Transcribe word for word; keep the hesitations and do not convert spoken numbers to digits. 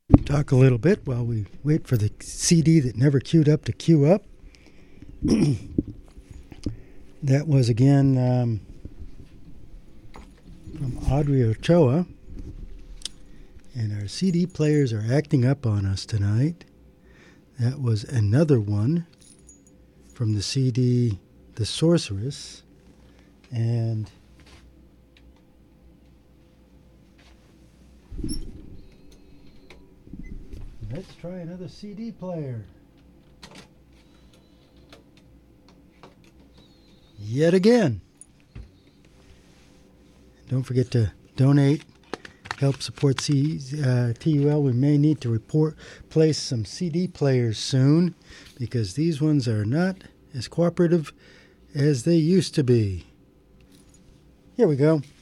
Talk a little bit while we wait for the C D that never queued up to queue up. That was again um, from Audrey Ochoa. And our C D players are acting up on us tonight. That was another one from the C D The Sorceress. And let's try another C D player. Yet again. Don't forget to donate, help support C, uh, T U L. We may need to report, place some C D players soon because these ones are not as cooperative as they used to be. Here we go.